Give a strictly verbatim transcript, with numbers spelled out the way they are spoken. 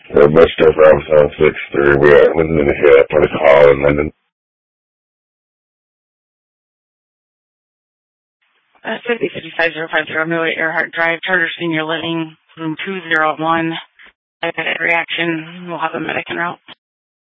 Uh, bus stop around seven six three. We are within the hit for the call in London. Uh, fifty fifty-five zero five zero Millway Earhart Drive, Charter Senior Living, room two oh one. Reaction. We'll have a medic en route.